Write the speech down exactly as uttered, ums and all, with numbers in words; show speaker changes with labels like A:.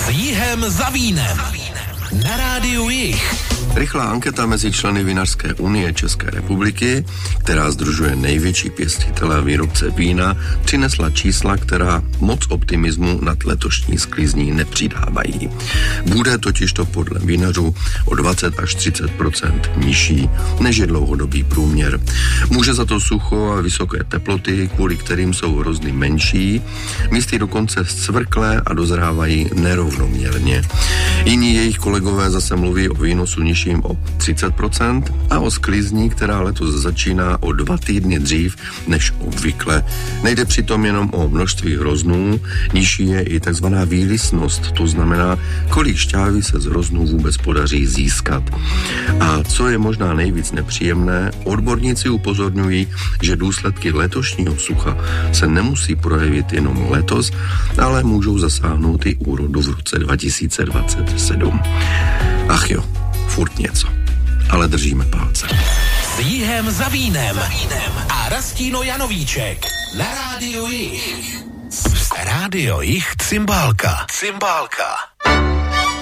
A: S Jihem za vínem. Na rádiu Jih.
B: Rychlá anketa mezi členy Vinařské unie České republiky, která sdružuje největší pěstitele a výrobce vína, přinesla čísla, která moc optimismu nad letošní sklizní nepřidávají. Bude totiž to podle vinařů o dvacet až třicet procent nižší, než je dlouhodobý průměr. Může za to sucho a vysoké teploty, kvůli kterým jsou hrozny menší, místy dokonce zcvrklé a dozrávají nerovnoměrně. Jiní jejich kolegové zase mluví o výnosu nižším o třicet procent a o sklizní, která letos začíná o dva týdny dřív než obvykle. Nejde přitom jenom o množství hroznů, nižší je i takzvaná výlisnost, to znamená, kolik šťávy se z hroznů vůbec podaří získat. A co je možná nejvíc nepříjemné, odborníci upozorňují, že důsledky letošního sucha se nemusí projevit jenom letos, ale můžou zasáhnout i úrodu v roce dva tisíce dvacet sedm. Ach jo, furt něco, ale držíme palce.
A: S Jihem za vínem a Rastíno Janovíček na rádiu Jih. Rádio Jih Cymbálka. Cymbálka.